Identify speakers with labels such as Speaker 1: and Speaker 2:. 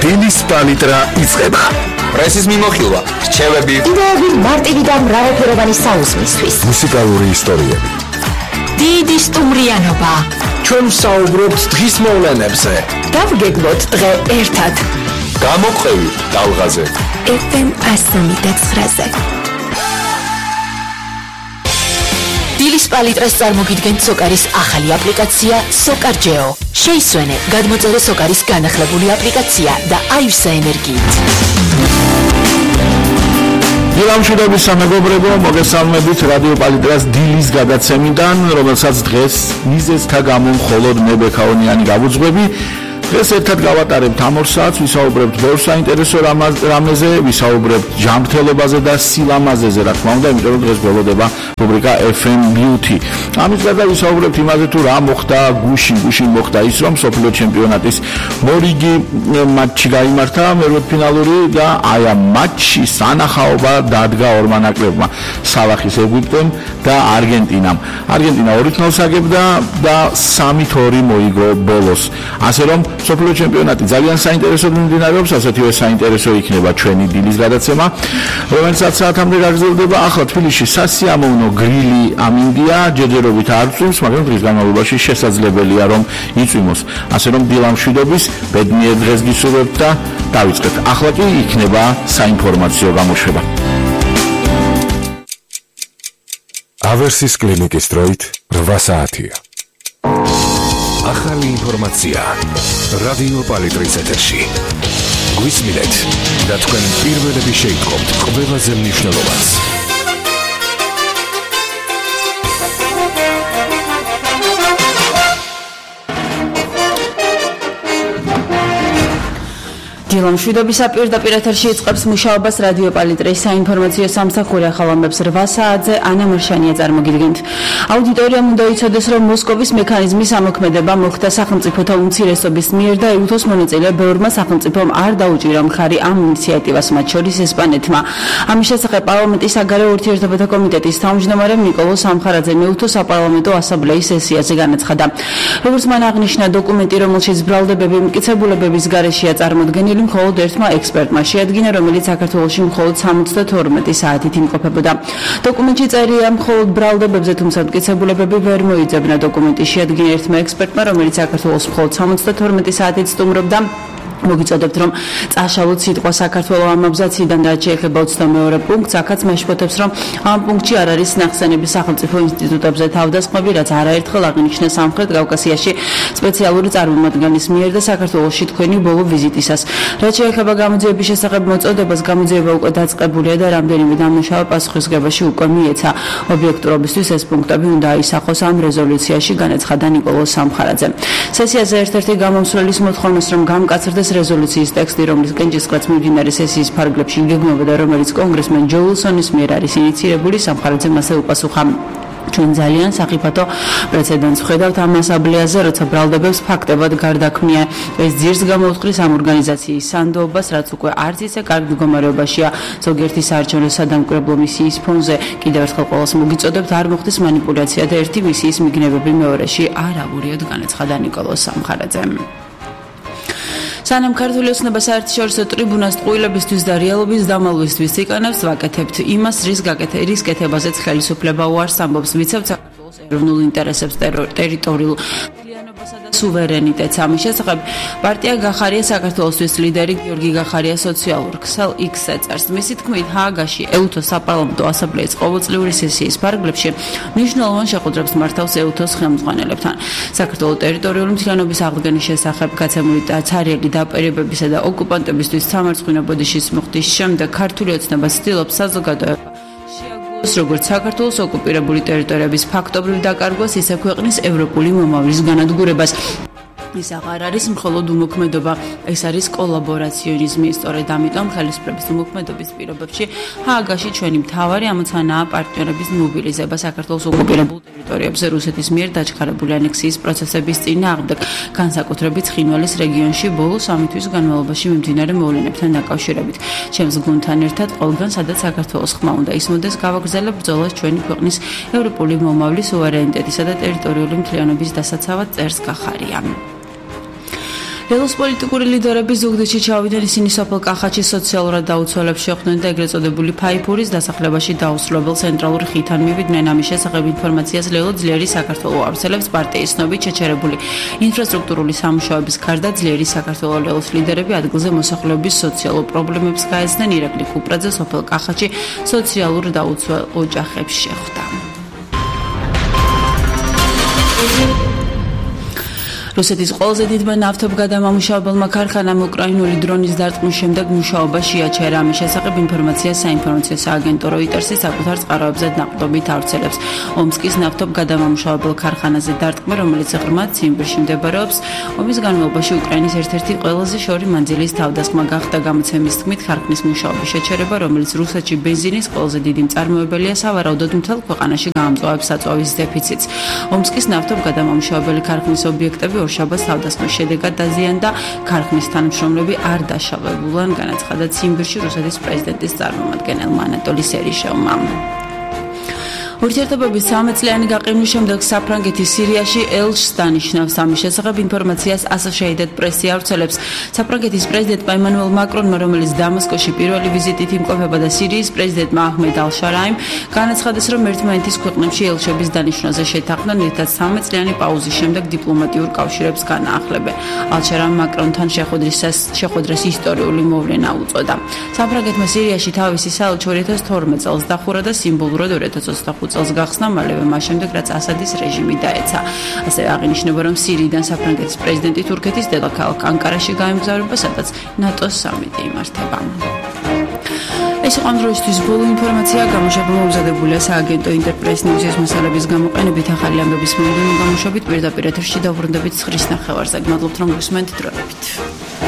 Speaker 1: დილის პალიტრა იწყება.
Speaker 2: პრესის მიმოხილვა, რჩევები,
Speaker 3: იდეები მარტივი და მრავალფეროვანი საუზმისთვის.
Speaker 1: მუსიკალური ისტორიები.
Speaker 3: დიდი სტუმრიანობა.
Speaker 1: ჩვენ ვსაუბრობთ დღის მოვლენებზე.
Speaker 3: დავგეგმოთ დღე ერთად.
Speaker 2: გამოყვევი ტალღაზე.
Speaker 3: FM 109-ზე. დილის პალიტრას წარმოგიდგენთ სოკარის ახალი აპლიკაცია SOCARGEO. შეისვენე, გადმოწერე სოკარის განახლებული აპლიკაცია და აივსა ენერგიით.
Speaker 4: დილამშვიდობის სამეგობრებო, მოგესალმებით რადიო პალიტრას დილის გადაცემიდან, რომელსაც დღეს მიზეზთა გამო მხოლოდ მე ბექაონიანი გავუძღვები. დღეს ერთად გავატარებთ ამ 2 საათს, ვისაუბრებთ ბევრ საინტერესო რამეზე, ვისაუბრებთ ჯანმრთელობაზე და სილამაზეზე, რა თქმა უნდა, იმიტომ რომ დღეს ბოლოდება რუბრიკა FM Beauty. ამის გარდა ვისაუბრებთ იმაზე თუ რა მოხდა გუშინ მოხდა ის რომ სოფლიო ჩემპიონატის მორიგი მატჩი გაიმართა მერვედფინალური და აი ამ მატჩში სანახაობა დადგა ორმა ნაკრებმა, სალახის ეგვიპტემ და არგენტინამ. არგენტინა 2-0 აგებდა და 3-2 მოიგო ბოლოს. ასე რომ სოფლიო ჩემპიონატი ძალიან საინტერესო მიმდინარეობს, ასეთივე საინტერესო იქნება ჩვენი დილის გადაცემა, რომელსაც საათამდე გაგრძელდება. ახლა თბილისში სასიამოვნო გრილი ამინდია, ჯერჯერობით არ წვიმს, მაგრამ დღის განმავლობაში შესაძლებელია რომ იწვიმოს. ასე რომ დილამშვიდობის ბედნიერ დღეს გისურვებთ და დავიწყეთ. ახლა კი იქნება საინფორმაციო გამოშვება.
Speaker 1: ავერსის კლინიკის დროით 8 საათია. ახალი ინფორმაცია რადიო პალიტრის ეთერში. გვისმინეთ და თქვენ პირველები შეიტყობთ ყველაზე მნიშვნელოვანს.
Speaker 5: დილამშვიდობის პირდაპირ ეთერში იწყებს მუშაობას რადიო პალიტრის საინფორმაციო სამსახური. ახალ ამბებს 8 საათზე ანა მერშანია წარმოგიდგენთ. აუდიტორიამ უნდა იცოდეს, რომ მოსკოვის მექანიზმის ამოქმედება მოხდა სახელმწიფოთა უმცირესობის მიერ და ეუთოს მონაწილე ბევრმა სახელმწიფომ არ დაუჭირა მხარი ამ ინიციატივას, მათ შორის ესპანეთმა. ამის შესახებ პარლამენტის საგარეო ურთიერთობათა კომიტეტის თავმჯდომარე ნიკოლო სამხარაძე მეუთო საპარლამენტო ასამბლეის სესიაზე განაცხადა. როგორც მან აღნიშნა, დოკუმენტი, რომელშიც ბრალდებები მტკიცებულებების გარეშეა წარმოდგენილი, მხოლოდ ერთმა ექსპერტმა შეადგინა, რომელიც საქართველოში მხოლოდ 72 საათით იმყოფებოდა. დოკუმენტში წერია მხოლოდ ბრალდებებზე, თუმცა მტკიცებულებები ვერ მოიძებნა. დოკუმენტი შეადგინა ერთმა ექსპერტმა, რომელიც საქართველოს მხოლოდ 72 საათით სტუმრობდა. მოგიწოდებთ, რომ წაშალოთ სიტყვა საქართველოს ამაბზაციდან და შეეხება 22 პუნქტს, აქაც მეშფოთებს, რომ ამ პუნქტში არ არის ნახსენები სახელმწიფო ინსტიტუტებზე თავდასხმები, რაც არაერთხელ აღინიშნა სამხრეთ კავკასიაში სპეციალური წარმომადგენლის მიერ და საქართველოში თქვენი ბოლო ვიზიტისას. რაც შეეხება გამოძიების შესახებ მოწოდებას, გამოძიება უკვე დაწყებულია და რამდენიმე დამნაშავე პასუხისგებაში უკვე მიეცა. ობიექტურობისთვის ეს პუნქტები უნდა აისახოს ამ რეზოლუციაში, განაცხადა ნიკოლო სამხარაძე. სესიაზე ერთ-ერთი გამომსვლელის მოთხოვნას, რომ გამკაცრდეს რეზოლუციის ტექსტი, რომლის კენჭისყრაც მიმდინარე სესიის ფარგლებში იგეგმებოდა, რომელიც კონგრესმენ ჯო უილსონის მიერ არის ინიცირებული, სამხარაძემ ასე უპასუხა. ჩვენ ძალიან სახიფათო პრეცედენტს ვხედავთ ამ ასამბლეაზე, როცა ბრალდებებს ფაქტებად გარდაქმნია. ეს ძირს გამოუწყრის ამ ორგანიზაციის სანდოობას, რაც უკვე არც ისე კარგ მდგომარეობაშია. ზოგიერთი საარჩევნო სადამკვირვებლო მისიის ფონზე. კიდევ ერთხელ ყოველს მოგიწოდებთ, არ მოხდეს მანიპულაცია და ერთი მისიის მიგნებები მეორეში არ აღურიოთ, განაცხადა ნიკოლო სამხარაძემ. სანამ ქართული ოცნება საერთაშორისო ტრიბუნას ტყუილებისთვის და რეალობის დამალვისთვის იკანებს, ვაკეთებთ იმას, რის კეთებაზეც ხელისუფლება უარს ამბობს. ვიცავთ საქართველოს ეროვნულ ინტერესებს, ტერიტორიულ მთლიანობასა და სუვერენიტეტს. ამის შესახებ პარტია გახარია საქართველოსთვის ლიდერი გიორგი გახარია სოციალურ ქსელ X-ზე წერს. მისი თქმით, ჰააგაში ეუთოს საპარლამენტო ასამბლეის ყოველწლიური სესიის ფარგლებში მნიშვნელოვან შეხვედრებს მართავს ეუთოს ხელმძღვანელებთან. საქართველოს ტერიტორიული მთლიანობის აღდგენის შესახებ გაცემული ცარიელი დაპირებებისა და ოკუპანტებისთვის სამარცხვინო ბოდიშის მოხდის შემდეგ ქართული ოცნება ცდილობს საზოგადოება შეაგუოს როგორც საქართველოს ოკუპირებული ტერიტორიების ფაქტობრივ დაკარგვას, ისე ქვეყნის ევროპული მომავლის განადგურებას. ის აღარ არის მხოლოდ უმოქმედობა, ეს არის კოლაბორაციონიზმი. სწორედ ამიტომ ხელისუფლების უმოქმედობის პირობებში ჰააგაში ჩვენი მთავარი ამოცანაა პარტნიორების მობილიზება საქართველოს ოკუპირებულ ტერიტორიებზე რუსეთის მიერ დაჩქარებული ანექსიის პროცესების წინააღმდეგ, განსაკუთრებით ცხინვალის რეგიონში ბოლო 3 თვის განმავლობაში მიმდინარე მოვლენებთან დაკავშირებით. ჩემს გუნდთან ერთად ყველგან, სადაც საქართველოს ხმა უნდა ისმოდეს, გავაგრძელებ ბრძოლას ჩვენი ქვეყნის ევროპული მომავლის სუვერენიტეტისა და ტერიტორიული მთლიანობის დასაცავად, წერს გახარია. ლელოს პოლიტიკური ლიდერები ზუგდიდში ჩავიდნენ, ისინი სოფელ კახაჩის სოციალურად დაუცველებს შეხვდნენ და ეგრეთ წოდებული ფაიფურის დასახლებაში დაუსრულებელ ცენტრალურ ხიდან მივიდნენ. ამის შესახებ ინფორმაციას ლელო ძლიერი საქართველო ავრცელებს პარტიის ცნობით შეჩერებული ინფრასტრუქტურული სამუშაოების გარდა ძლიერი საქართველო ლელოს ლიდერები ადგილზე მოსახლეობის სოციალურ პრობლემებს გაეცნენ. ირაკლი კუპრაძე სოფელ კახაჩი სოციალურ დაუცველ ოჯახებს შეხვდა. რუსეთის ყველაზე დიდმა ნავთობგადამამუშავებელმა ქარხანამ უკრაინული დრონის დარტყმის შემდეგ მუშაობა შეაჩერა. ამის შესახებ ინფორმაციას საინფორმაციო სააგენტო როიტერსი საკუთარ წყაროებზე ნაყდობით ავრცელებს. ომსკის ნავთობგადამამუშავებელ ქარხანაზე დარტყმა, რომელიც ღრმად ციმბირში მდებარეობს, ომის განმავლობაში უკრაინის ერთ-ერთი ყველაზე შორი მანძილის თავდასხმა გახდა. გამოცემის თქმით, ქარხნის მუშაობის შეჩერება, რომელიც რუსეთში ბენზინის ყველაზე დიდი მწარმოებელია, სავარაუდოდ მთელ ქვეყანაში გაამწვავებს საწვავის დეფიციტს. ომსკის ნავთობგადამამუშავებელი ქარხნის ობიექტები შაბათს თავდასხმის შედეგად დაზიანდა. ქარხნის თანამშრომლები არ დაშავებულან, განაცხადა ციმბირში რუსეთის პრეზიდენტის წარმომადგენელმა ანატოლი სერიშევმა. ურთიერთობების 13 წლიანი გაყიდვის შემდეგ საფრანგეთის სირიაში ელჩს დანიშნავს. ამის შესახებ ინფორმაციას Associated Press ავრცელებს. საფრანგეთის პრეზიდენტმა ემანუელ მაკრონმა, რომელიც დამასკოში პირველი ვიზიტით იმყოფება და სირიის პრეზიდენტმა აჰმედ ალ-შარაიმ განაცხადეს, რომ ერთმანეთის ქვეყნებში ელჩების დანიშვნაზე შეთანხმდნენ, რითაც 13 წლიანი პაუზის შემდეგ დიპლომატიურ კავშირებს განაახლებენ. ალ-შარაიმ მაკრონთან შეხვედრას ისტორიული მოვლენა უწოდა. საფრანგეთმა სირიაში თავისი საელჩო 2012 წელს დახურა და სიმბოლურად 2025 წელს გახსნა, მალევე მას შემდეგ, რაც ასადის რეჟიმი დაეცა. ასევე აღინიშნება, რომ სირიიდან საფრანგეთის პრეზიდენტი თურქეთის დედაქალაქ ანკარაში გაემგზავრება, სადაც ნატოს სამიტი იმართება. ეს იყო ამ დროისთვის ბოლო ინფორმაცია. გამოშვება მომზადებულია სააგენტო ინტერპრეს ნიუზის მასალების გამოყენებით. ახალი ამბების მომდევნო გამოშვებით პირდაპირ ეთერში დავბრუნდებით 9:00-ზე. გმადლობთ, რომ გისმენთ დროებით.